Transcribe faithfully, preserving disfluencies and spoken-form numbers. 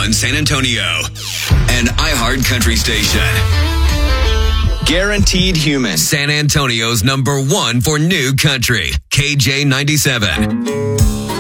one San Antonio, an iHeart Country station. Guaranteed Human, San Antonio's number one for new country, K J ninety-seven.